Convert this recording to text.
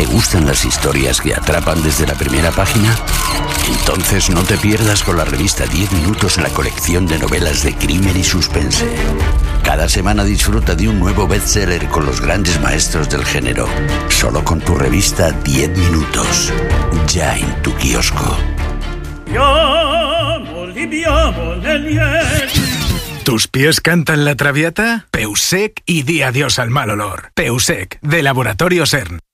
gustan las historias que atrapan desde la primera página? Entonces no te pierdas con la revista 10 Minutos, la colección de novelas de crimen y suspense. Cada semana disfruta de un nuevo bestseller con los grandes maestros del género. Solo con tu revista 10 Minutos. Ya en tu kiosco. ¿Tus pies cantan la traviata? Peusec y di adiós al mal olor. Peusec, de Laboratorio CERN.